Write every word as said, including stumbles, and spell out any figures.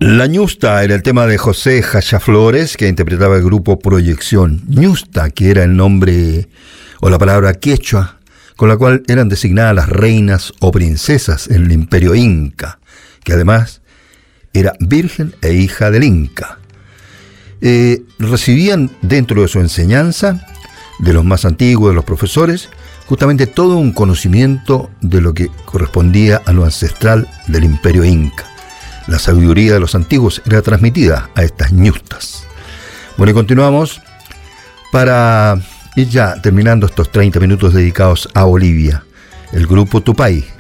La ñusta era el tema de José Jaya Flores, que interpretaba el grupo Proyección. Ñusta, que era el nombre o la palabra quechua, con la cual eran designadas las reinas o princesas en el imperio inca, que además era virgen e hija del Inca. Eh, recibían dentro de su enseñanza, de los más antiguos, de los profesores, justamente todo un conocimiento de lo que correspondía a lo ancestral del imperio inca. La sabiduría de los antiguos era transmitida a estas ñustas. Bueno, y continuamos para ir ya terminando estos treinta minutos dedicados a Bolivia. El grupo Tupay